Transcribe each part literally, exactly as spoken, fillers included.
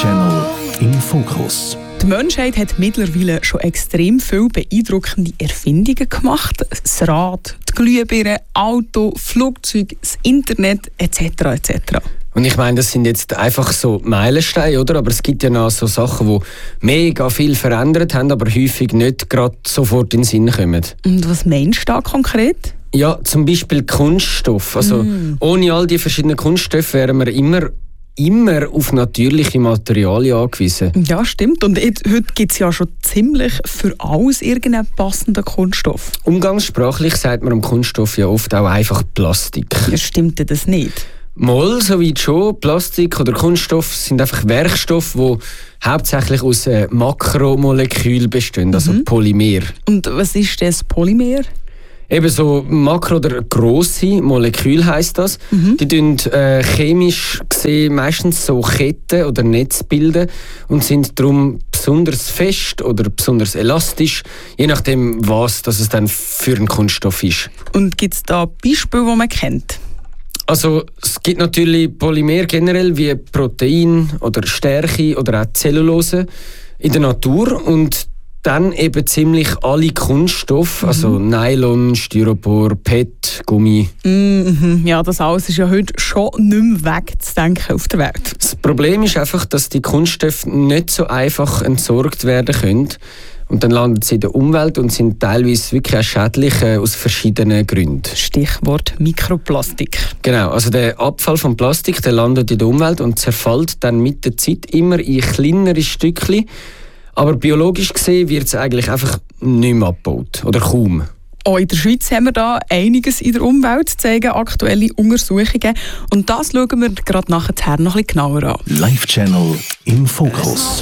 Live-Channel im Fokus. Die Menschheit hat mittlerweile schon extrem viele beeindruckende Erfindungen gemacht. Das Rad, die Glühbirne, Auto, Flugzeug, das Internet et cetera et cetera. Und ich meine, das sind jetzt einfach so Meilensteine, oder? Aber es gibt ja noch so Sachen, die mega viel verändert haben, aber häufig nicht gerade sofort in den Sinn kommen. Und was meinst du da konkret? Ja, zum Beispiel Kunststoff. Also mm. ohne all die verschiedenen Kunststoffe wären wir immer immer auf natürliche Materialien angewiesen. Ja, stimmt. Und jetzt, heute gibt es ja schon ziemlich für alles irgendeinen passenden Kunststoff. Umgangssprachlich sagt man am Kunststoff ja oft auch einfach Plastik. Ja, stimmt das nicht? Mal, soweit schon. Plastik oder Kunststoff sind einfach Werkstoffe, die hauptsächlich aus äh, Makromolekülen bestehen, also mhm. Polymer. Und was ist das Polymer? Eben so Makro- oder grosse Moleküle heisst das. Mhm. Die bilden äh, chemisch gesehen meistens so Ketten oder Netze bilden und sind darum besonders fest oder besonders elastisch, je nachdem, was das es dann für ein Kunststoff ist. Und gibt es da Beispiele, die man kennt? Also es gibt natürlich Polymer generell wie Protein oder Stärke oder auch Zellulose in der Natur und dann eben ziemlich alle Kunststoffe, mhm. also Nylon, Styropor, P E T, Gummi. Mhm. Ja, das alles ist ja heute schon nicht mehr wegzudenken auf der Welt. Das Problem ist einfach, dass die Kunststoffe nicht so einfach entsorgt werden können. Und dann landen sie in der Umwelt und sind teilweise wirklich auch schädlich äh, aus verschiedenen Gründen. Stichwort Mikroplastik. Genau, also der Abfall von Plastik, der landet in der Umwelt und zerfällt dann mit der Zeit immer in kleinere Stückchen. Aber biologisch gesehen wird es eigentlich einfach nicht mehr abgebaut. Oder kaum. Auch in der Schweiz haben wir da einiges in der Umwelt, zeigen aktuelle Untersuchungen. Und das schauen wir gerade nachher noch ein bisschen genauer an. Live-Channel im Fokus.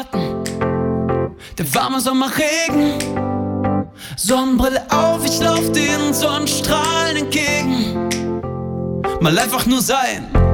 Der warme Sommerregen, Sonnenbrille auf, ich lauf den Sonnenstrahlen entgegen. Mal einfach nur sein.